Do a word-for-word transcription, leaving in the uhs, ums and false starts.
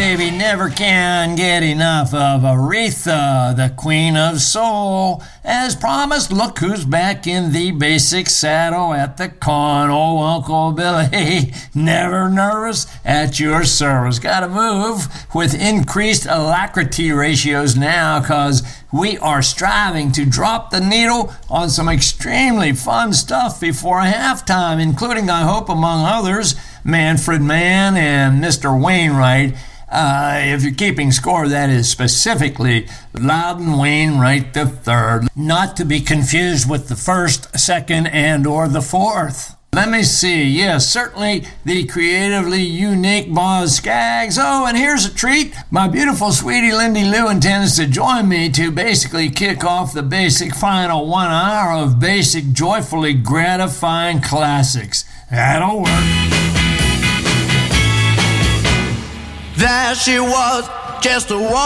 baby never can get enough of Aretha, the queen of soul. As promised, look who's back in the basic saddle at the con. Oh, Uncle Billy, never nervous, at your service. Gotta move with increased alacrity ratios now, cause we are striving to drop the needle on some extremely fun stuff before halftime, including, I hope, among others, Manfred Mann and Mister Wainwright. Uh, if you're keeping score, that is specifically Loudon Wainwright the third, not to be confused with the first, second, and or the fourth. Let me see. Yes, certainly the creatively unique Boz Scaggs. Oh, and here's a treat. My beautiful sweetie Lindy Lou intends to join me to basically kick off the basic final one hour of basic joyfully gratifying classics. That'll work. There she was, just a